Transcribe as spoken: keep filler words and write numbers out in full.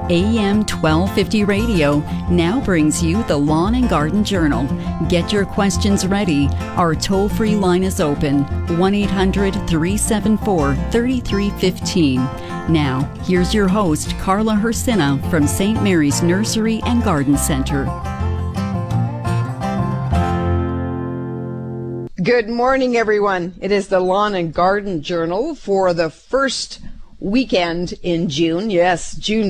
A M twelve fifty Radio now brings you the Lawn and Garden Journal. Get your questions ready. Our toll-free line is open, one eight hundred, three seven four, three three one five. Now, here's your host, Carla Hersina from Saint Mary's Nursery and Garden Center. Good morning, everyone. It is the Lawn and Garden Journal for the first weekend in June. Yes, June